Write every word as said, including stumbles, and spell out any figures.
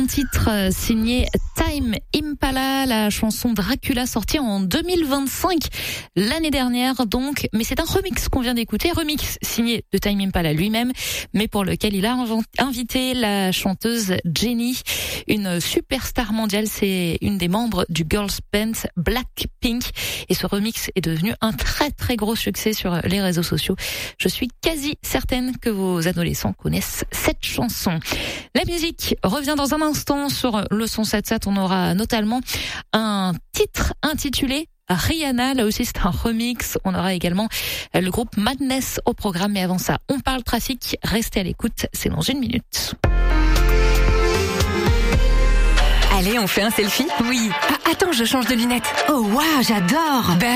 un titre signé Tame Impala, la chanson Dracula sortie en deux mille vingt-cinq, l'année dernière donc. Mais c'est un remix qu'on vient d'écouter, remix signé de Tame Impala lui-même, mais pour lequel il a invité la chanteuse Jennie, une superstar mondiale. C'est une des membres du girls band Blackpink. Et ce remix est devenu un très très gros succès sur les réseaux sociaux. Je suis quasi certaine que vos adolescents connaissent cette chanson. La musique revient dans un instant sur le cent sept sept. On aura notamment un titre intitulé Rihanna, là aussi c'est un remix. On aura également le groupe Madness au programme. Mais avant ça, on parle trafic. Restez à l'écoute, c'est dans une minute. Allez, on fait un selfie ? Oui. Ah, attends, je change de lunettes. Oh waouh, j'adore. Ben